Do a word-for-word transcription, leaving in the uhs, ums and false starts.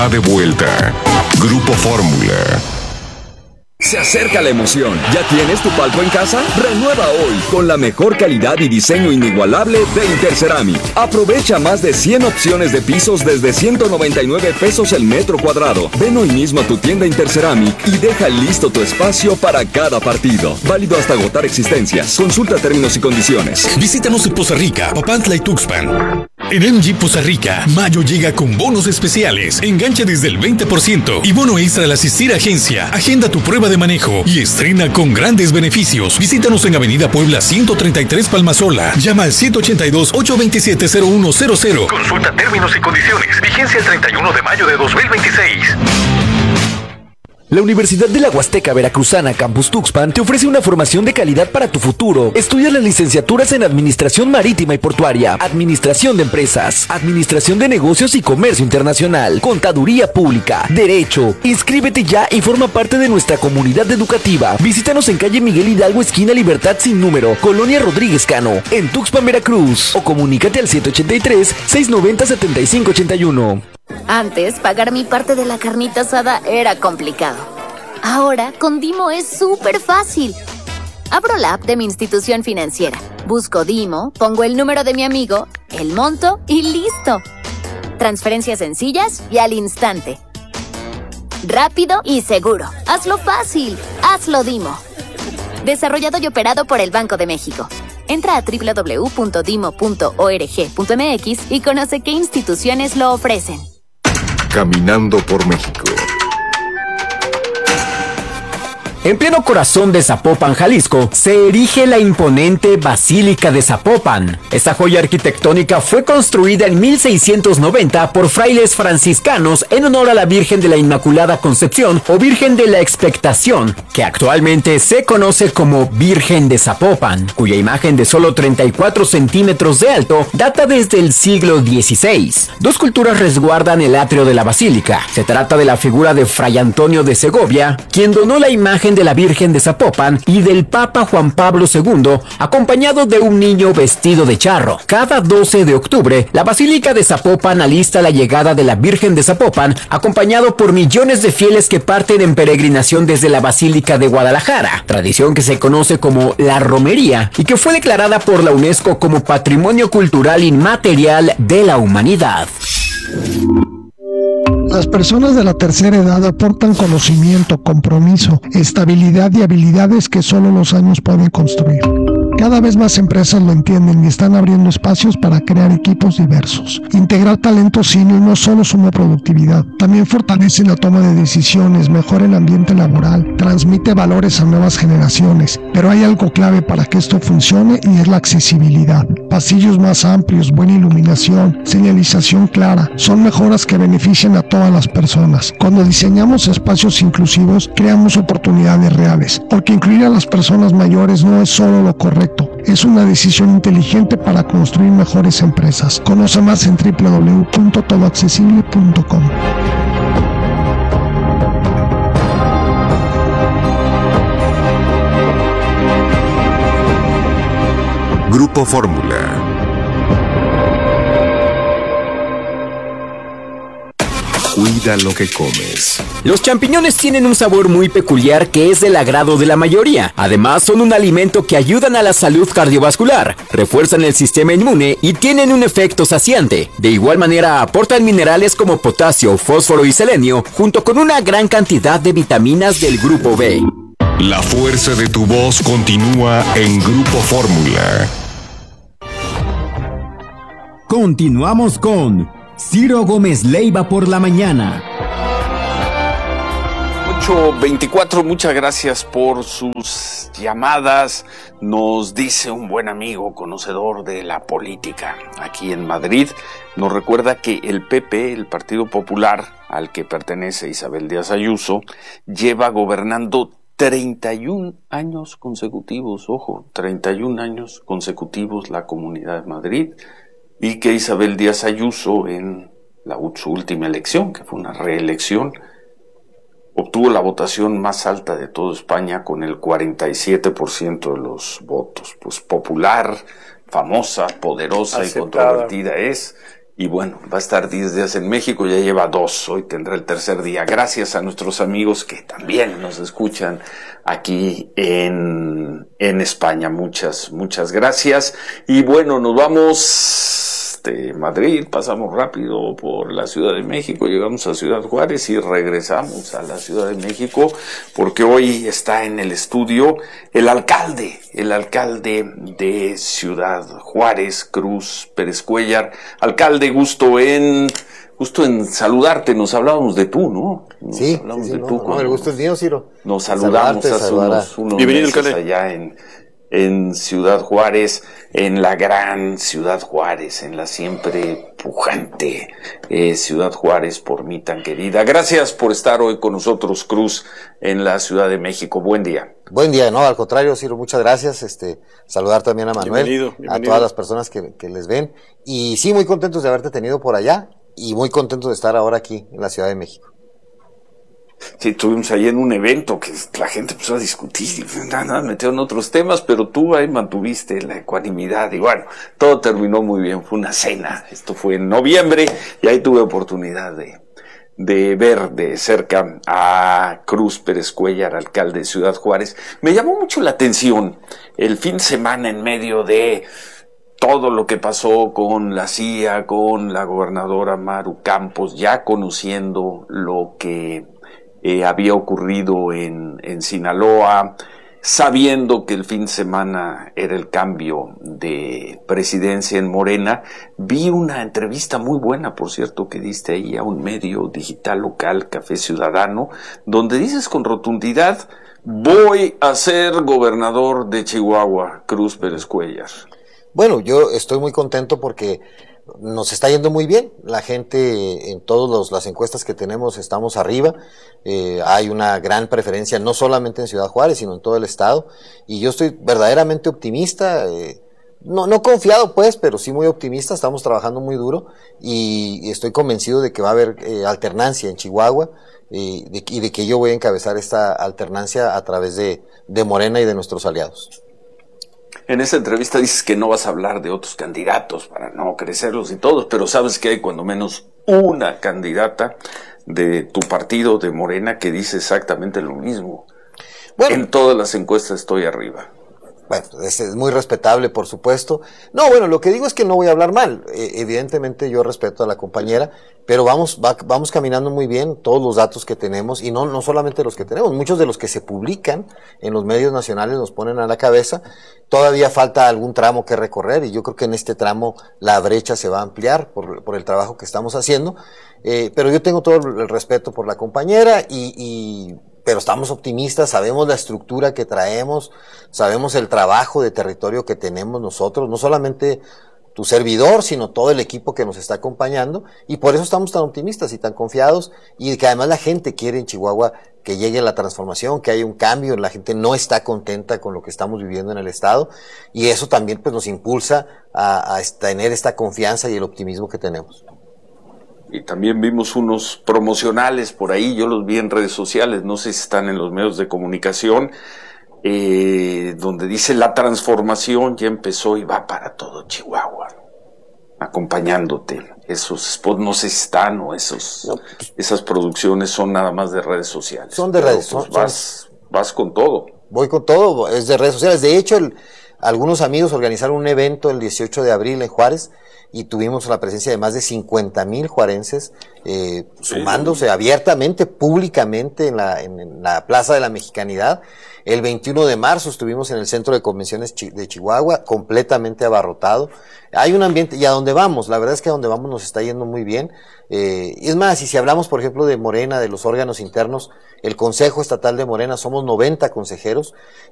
De vuelta, Grupo Fórmula. Se acerca la emoción. ¿Ya tienes tu palco en casa? Renueva hoy con la mejor calidad y diseño inigualable de Interceramic. Aprovecha más de cien opciones de pisos desde ciento noventa y nueve pesos el metro cuadrado. Ven hoy mismo a tu tienda Interceramic y deja listo tu espacio para cada partido. Válido hasta agotar existencias. Consulta términos y condiciones. Visítanos en Poza Rica, Papantla y Tuxpan. En M G Poza Rica, mayo llega con bonos especiales. Engancha desde el veinte por ciento y bono extra al asistir a agencia. Agenda tu prueba de manejo y estrena con grandes beneficios. Visítanos en Avenida Puebla ciento treinta y tres Palmasola. Llama al ciento ochenta y dos, ocho veintisiete, cero uno cero cero. Consulta términos y condiciones. Vigencia el treinta y uno de mayo de dos mil veintiséis. La Universidad de la Huasteca Veracruzana Campus Tuxpan te ofrece una formación de calidad para tu futuro. Estudia las licenciaturas en Administración Marítima y Portuaria, Administración de Empresas, Administración de Negocios y Comercio Internacional, Contaduría Pública, Derecho. Inscríbete ya y forma parte de nuestra comunidad educativa. Visítanos en calle Miguel Hidalgo, esquina Libertad sin número, Colonia Rodríguez Cano, en Tuxpan, Veracruz. O comunícate al siete ochenta y tres, seiscientos noventa, setenta y cinco ochenta y uno. Antes, pagar mi parte de la carnita asada era complicado. Ahora, con Dimo es súper fácil. Abro la app de mi institución financiera, busco Dimo, pongo el número de mi amigo, el monto y listo. Transferencias sencillas y al instante. Rápido y seguro. Hazlo fácil. Hazlo Dimo. Desarrollado y operado por el Banco de México. Entra a doble u doble u doble u punto dimo punto org punto m x y conoce qué instituciones lo ofrecen. Caminando por México. En pleno corazón de Zapopan, Jalisco, se erige la imponente Basílica de Zapopan. Esta joya arquitectónica fue construida en mil seiscientos noventa por frailes franciscanos en honor a la Virgen de la Inmaculada Concepción o Virgen de la Expectación, que actualmente se conoce como Virgen de Zapopan, cuya imagen de solo treinta y cuatro centímetros de alto data desde el siglo dieciséis. Dos culturas resguardan el atrio de la basílica. Se trata de la figura de Fray Antonio de Segovia, quien donó la imagen de la Virgen de Zapopan, y del Papa Juan Pablo segundo, acompañado de un niño vestido de charro. Cada doce de octubre, la Basílica de Zapopan alista la llegada de la Virgen de Zapopan, acompañado por millones de fieles que parten en peregrinación desde la Basílica de Guadalajara, tradición que se conoce como la romería y que fue declarada por la UNESCO como Patrimonio Cultural Inmaterial de la Humanidad. Las personas de la tercera edad aportan conocimiento, compromiso, estabilidad y habilidades que solo los años pueden construir. Cada vez más empresas lo entienden y están abriendo espacios para crear equipos diversos. Integrar talento senior no solo suma productividad, también fortalece la toma de decisiones, mejora el ambiente laboral, transmite valores a nuevas generaciones. Pero hay algo clave para que esto funcione y es la accesibilidad. Pasillos más amplios, buena iluminación, señalización clara, son mejoras que benefician a todas las personas. Cuando diseñamos espacios inclusivos, creamos oportunidades reales, porque incluir a las personas mayores no es solo lo correcto, es una decisión inteligente para construir mejores empresas. Conoce más en doble u doble u doble u punto todo accesible punto com. Grupo Fórmula. Cuida lo que comes. Los champiñones tienen un sabor muy peculiar que es del agrado de la mayoría. Además, son un alimento que ayudan a la salud cardiovascular, refuerzan el sistema inmune y tienen un efecto saciante. De igual manera, aportan minerales como potasio, fósforo y selenio, junto con una gran cantidad de vitaminas del grupo B. La fuerza de tu voz continúa en Grupo Fórmula. Continuamos con Ciro Gómez Leiva por la mañana. ocho veinticuatro, muchas gracias por sus llamadas. Nos dice un buen amigo conocedor de la política aquí en Madrid, nos recuerda que el P P, el Partido Popular, al que pertenece Isabel Díaz Ayuso, lleva gobernando treinta y un años consecutivos, ojo, treinta y un años consecutivos la Comunidad de Madrid, y que Isabel Díaz Ayuso en la, su última elección, que fue una reelección, obtuvo la votación más alta de toda España con el cuarenta y siete por ciento de los votos. Pues popular, famosa, poderosa aceptada y controvertida es, Y bueno, va a estar diez días en México, ya lleva dos, hoy tendrá el tercer día. Gracias a nuestros amigos que también nos escuchan aquí en, en España. Muchas, muchas gracias. Y bueno, nos vamos de Madrid, pasamos rápido por la Ciudad de México, llegamos a Ciudad Juárez y regresamos a la Ciudad de México, porque hoy está en el estudio el alcalde, el alcalde de Ciudad Juárez, Cruz Pérez Cuéllar. Alcalde, gusto en... Gusto en saludarte, nos hablábamos de tú, ¿no? Nos sí, hablamos sí, sí, de no, tú no, cuando el gusto es mío, Ciro. Nos saludamos hace saludar unos, unos meses allá en, en Ciudad Juárez, en la gran Ciudad Juárez, en la siempre pujante eh, Ciudad Juárez, por mí tan querida. Gracias por estar hoy con nosotros, Cruz, en la Ciudad de México. Buen día. Buen día, no, al contrario, Ciro, muchas gracias. Este, saludar también a Manuel, bienvenido, bienvenido. a todas las personas que, que les ven. Y sí, muy contentos de haberte tenido por allá y muy contentos de estar ahora aquí en la Ciudad de México. Sí, estuvimos ahí en un evento que la gente empezó a discutir, nada, nada, metieron otros temas, pero tú ahí mantuviste la ecuanimidad y bueno, todo terminó muy bien, fue una cena, esto fue en noviembre y ahí tuve oportunidad de, de ver de cerca a Cruz Pérez Cuéllar, alcalde de Ciudad Juárez. Me llamó mucho la atención el fin de semana en medio de todo lo que pasó con la C I A, con la gobernadora Maru Campos, ya conociendo lo que Eh, había ocurrido en, en Sinaloa, sabiendo que el fin de semana era el cambio de presidencia en Morena. Vi una entrevista muy buena, por cierto, que diste ahí a un medio digital local, Café Ciudadano, donde dices con rotundidad: voy a ser gobernador de Chihuahua, Cruz Pérez Cuéllar. Bueno, yo estoy muy contento porque nos está yendo muy bien. La gente, en todas las encuestas que tenemos, estamos arriba. Eh, hay una gran preferencia, no solamente en Ciudad Juárez, sino en todo el estado. Y yo estoy verdaderamente optimista, eh, no, no confiado pues, pero sí muy optimista. Estamos trabajando muy duro y, y estoy convencido de que va a haber eh, alternancia en Chihuahua eh, de, y de que yo voy a encabezar esta alternancia a través de, de Morena y de nuestros aliados. En esa entrevista dices que no vas a hablar de otros candidatos para no crecerlos y todos, pero sabes que hay cuando menos una candidata de tu partido, de Morena, que dice exactamente lo mismo. Bueno, en todas las encuestas estoy arriba. Bueno, es, es muy respetable, por supuesto. No, bueno, lo que digo es que no voy a hablar mal. Eh, evidentemente yo respeto a la compañera, pero vamos va, vamos caminando muy bien, todos los datos que tenemos, y no no solamente los que tenemos, muchos de los que se publican en los medios nacionales nos ponen a la cabeza. Todavía falta algún tramo que recorrer, y yo creo que en este tramo la brecha se va a ampliar por, por el trabajo que estamos haciendo. Eh, pero yo tengo todo el respeto por la compañera y... y pero estamos optimistas, sabemos la estructura que traemos, sabemos el trabajo de territorio que tenemos nosotros, no solamente tu servidor, sino todo el equipo que nos está acompañando, y por eso estamos tan optimistas y tan confiados, y que además la gente quiere en Chihuahua que llegue la transformación, que haya un cambio, la gente no está contenta con lo que estamos viviendo en el estado, y eso también pues nos impulsa a, a tener esta confianza y el optimismo que tenemos. Y también vimos unos promocionales por ahí, yo los vi en redes sociales, no sé si están en los medios de comunicación, eh, donde dice la transformación ya empezó y va para todo Chihuahua, acompañándote. Esos spots no sé si están o esos, no. Esas producciones son nada más de redes sociales. Son de redes, pues son, vas, son... vas con todo. Voy con todo, es de redes sociales. De hecho, el, algunos amigos organizaron un evento el dieciocho de abril en Juárez, y tuvimos la presencia de más de cincuenta mil juarenses eh, sumándose abiertamente, públicamente en la, en, en la Plaza de la Mexicanidad. El veintiuno de marzo estuvimos en el Centro de Convenciones de Chihuahua, completamente abarrotado. Hay un ambiente, y a donde vamos, la verdad es que a donde vamos nos está yendo muy bien. Eh, y es más, y si hablamos, por ejemplo, de Morena, de los órganos internos, el Consejo Estatal de Morena, somos noventa consejeros,